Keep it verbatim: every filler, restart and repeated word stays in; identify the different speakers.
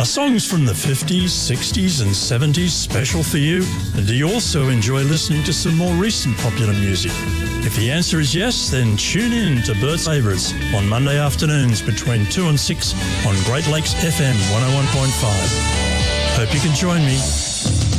Speaker 1: Are songs from the fifties, sixties and seventies special for you? And do you also enjoy listening to some more recent popular music? If the answer is yes, then tune in to Bert's Favourites on Monday afternoons between two and six on Great Lakes F M one oh one point five. Hope you can join me.